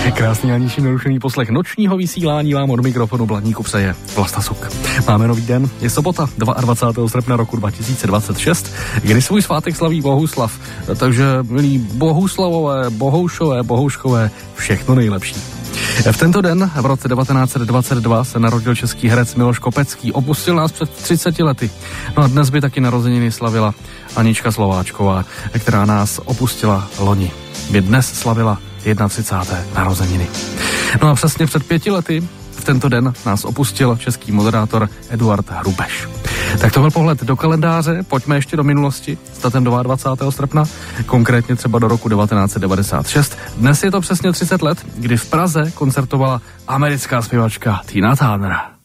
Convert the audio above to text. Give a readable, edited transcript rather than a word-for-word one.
Krásný a ničím nerušený poslech nočního vysílání vám od mikrofonu Blatníku přeje Vlasta Suk. Máme nový den, je sobota 22. srpna roku 2026, kdy svůj svátek slaví Bohuslav. Takže milí Bohuslavové, Bohoušové, Bohouškové, všechno nejlepší. V tento den v roce 1922 se narodil český herec Miloš Kopecký, opustil nás před 30 lety. No a dnes by taky narozeniny slavila Anička Slováčková, která nás opustila loni. By dnes slavila 31. narozeniny. No a přesně před 5 lety v tento den nás opustil český moderátor Eduard Hrubeš. Tak to byl pohled do kalendáře, pojďme ještě do minulosti s datem 22. srpna, konkrétně třeba do roku 1996. Dnes je to přesně 30 let, kdy v Praze koncertovala americká zpěvačka Tina Turner.